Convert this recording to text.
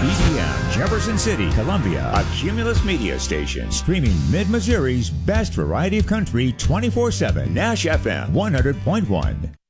WEDM, Jefferson City, Columbia, a Cumulus media station, streaming Mid-Missouri's best variety of country 24/7, Nash FM 100.1.